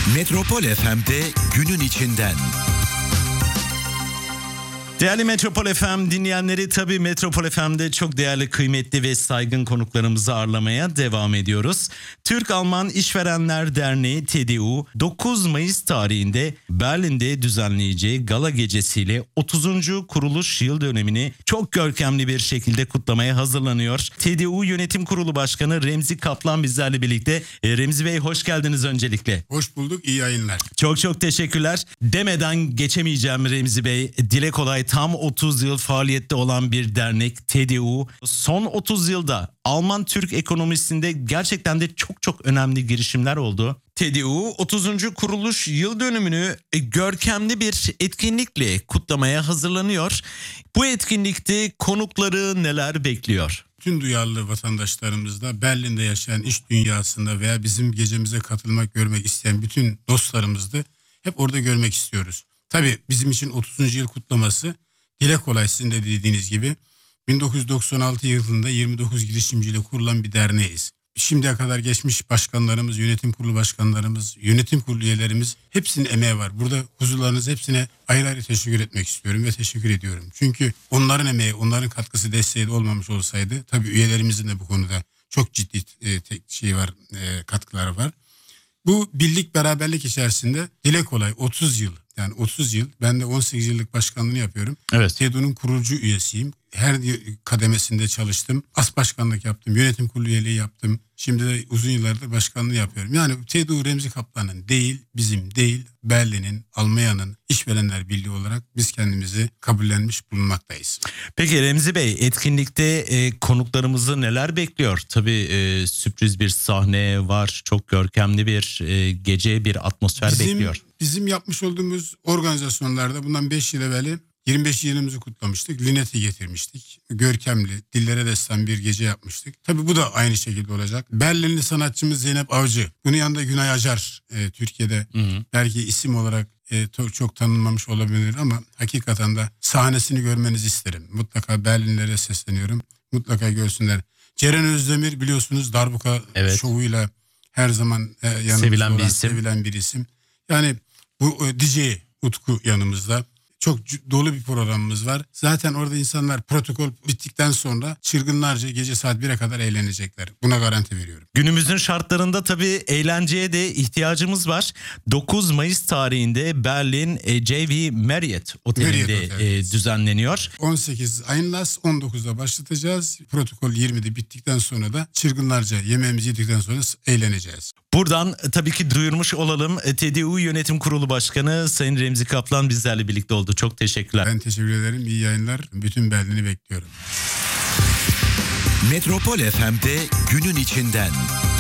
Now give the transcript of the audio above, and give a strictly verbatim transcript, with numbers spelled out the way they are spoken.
Metropol F M'de günün içinden. Değerli Metropol F M dinleyenleri, tabii Metropol F M'de çok değerli, kıymetli ve saygın konuklarımızı ağırlamaya devam ediyoruz. Türk-Alman İşverenler Derneği T D U dokuz Mayıs tarihinde Berlin'de düzenleyeceği gala gecesiyle otuzuncu kuruluş yıl dönümünü çok görkemli bir şekilde kutlamaya hazırlanıyor. T D U Yönetim Kurulu Başkanı Remzi Kaplan bizlerle birlikte. E, Remzi Bey, hoş geldiniz öncelikle. Hoş bulduk, iyi yayınlar. Çok çok teşekkürler. Demeden geçemeyeceğim Remzi Bey. Dile kolay, tam otuz yıl faaliyette olan bir dernek T D U. Son otuz yılda Alman-Türk ekonomisinde gerçekten de çok çok önemli girişimler oldu. T D U otuzuncu kuruluş yıl dönümünü görkemli bir etkinlikle kutlamaya hazırlanıyor. Bu etkinlikte konukları neler bekliyor? Tüm duyarlı vatandaşlarımızda, Berlin'de yaşayan iş dünyasında veya bizim gecemize katılmak, görmek isteyen bütün dostlarımızı hep orada görmek istiyoruz. Tabii bizim için otuzuncu yıl kutlaması dile kolay, sizin de dediğiniz gibi bin dokuz yüz doksan altı yılında yirmi dokuz girişimciyle kurulan bir derneğiz. Şimdiye kadar geçmiş başkanlarımız, yönetim kurulu başkanlarımız, yönetim kurulu üyelerimiz, hepsinin emeği var. Burada huzurlarınız hepsine ayrı ayrı teşekkür etmek istiyorum ve teşekkür ediyorum. Çünkü onların emeği, onların katkısı, desteği de olmamış olsaydı, tabii üyelerimizin de bu konuda çok ciddi e, tek şey var, e, katkıları var. Bu birlik, beraberlik içerisinde dile kolay otuz yıl, yani otuz yıl, ben de on sekiz yıllık başkanlığını yapıyorum. Evet. T D U'nun kurucu üyesiyim. Her kademesinde çalıştım. As başkanlık yaptım. Yönetim kurulu üyeliği yaptım. Şimdi de uzun yıllardır başkanlığı yapıyorum. Yani T D U Remzi Kaplan'ın değil, bizim değil, Berlin'in, Almanya'nın İşverenler Birliği olarak biz kendimizi kabullenmiş bulunmaktayız. Peki Remzi Bey, etkinlikte e, konuklarımızı neler bekliyor? Tabii e, sürpriz bir sahne var. Çok görkemli bir e, gece, bir atmosfer bizim, bekliyor. Bizim yapmış olduğumuz organizasyonlarda bundan beş yıl evveli yirmi beş yılımızı kutlamıştık. Linet'i getirmiştik. Görkemli, dillere destan bir gece yapmıştık. Tabii bu da aynı şekilde olacak. Berlinli sanatçımız Zeynep Avcı. Bunun yanında Günay Acar, e, Türkiye'de hı hı. belki isim olarak e, to- çok tanınmamış olabilir ama hakikaten de sahnesini görmenizi isterim. Mutlaka Berlinlere sesleniyorum. Mutlaka görsünler. Ceren Özdemir, biliyorsunuz, darbuka evet. şovuyla her zaman e, yanımızda sevilen olan, bir isim. sevilen bir isim. Yani bu e, D J Utku yanımızda. Çok dolu bir programımız var. Zaten orada insanlar protokol bittikten sonra çılgınlarca gece saat bire kadar eğlenecekler. Buna garanti veriyorum. Günümüzün şartlarında tabii eğlenceye de ihtiyacımız var. dokuz Mayıs tarihinde Berlin e, J V Marriott Oteli'nde Marriott e, düzenleniyor. on sekiz Einlass, on dokuzda başlatacağız. Protokol yirmide bittikten sonra da çılgınlarca yemeğimizi yedikten sonra eğleneceğiz. Buradan tabii ki duyurmuş olalım. T D U Yönetim Kurulu Başkanı Sayın Remzi Kaplan bizlerle birlikte oldu. Çok teşekkürler. Ben teşekkür ederim. İyi yayınlar. Bütün Berlin'i bekliyorum. Metropol F M'de günün içinden.